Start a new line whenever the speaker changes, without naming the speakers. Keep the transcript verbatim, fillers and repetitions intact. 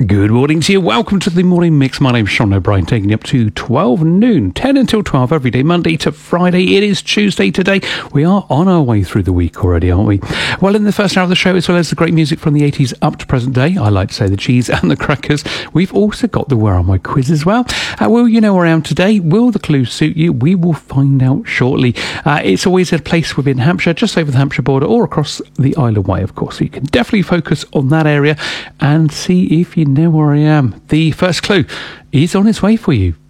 Good morning to you. Welcome to the Morning Mix. My name's Sean O'Brien, taking you up to twelve noon, ten until twelve every day, Monday to Friday. It is Tuesday today. We are on our way through the week already, aren't we? Well, in the first hour of the show, as well as the great music from the eighties up to present day, I like to say the cheese and the crackers, we've also got the Where Are My quiz as well. Uh, will you know where I am today? Will the clues suit you? We will find out shortly. Uh, it's always a place within Hampshire, just over the Hampshire border, or across the Isle of Wight, of course. So you can definitely focus on that area and see if you know where I am. The first clue is on its way for you.